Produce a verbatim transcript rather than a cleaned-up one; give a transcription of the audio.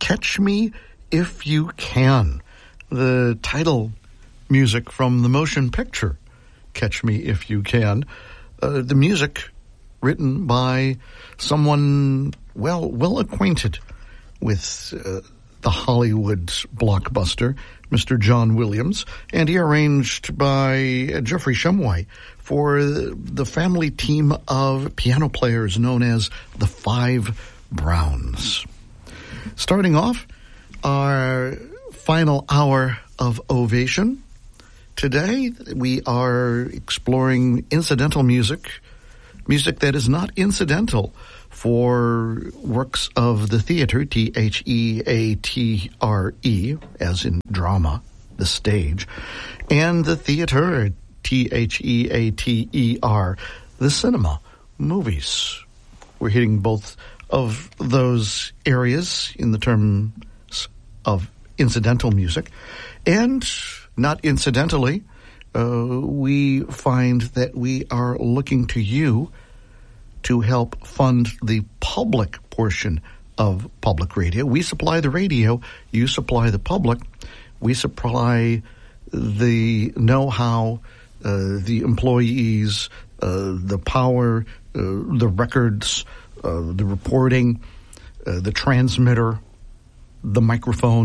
Catch Me If You Can, the title music from the motion picture Catch Me If You Can. Uh, the music written by someone well well acquainted with uh, the Hollywood blockbuster, Mister John Williams, and he arranged by uh, Jeffrey Shumway for the family team of piano players known as the Five Browns. Starting off our final hour of Ovation, today we are exploring incidental music, music that is not incidental for works of the theater, T H E A T R E, as in drama, the stage, and the theater, T H E A T E R, the cinema, movies. We're hitting both of those areas in the terms of incidental music. And not incidentally, uh, we find that we are looking to you to help fund the public portion of public radio. We supply the radio, you supply the public. We supply the know-how, uh, the employees, uh, the power, uh, the records, uh, the reporting, uh, the transmitter, the microphone,